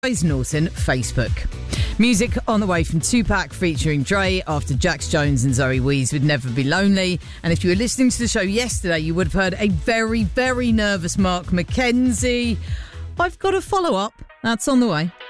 Guys Norton Facebook. Music on the way from Tupac featuring Dre after Jax Jones and Zoe Wees with Never Be Lonely. And if you were listening to the show yesterday, you would have heard a very, very nervous Mark McKenzie. I've got a follow-up. That's on the way.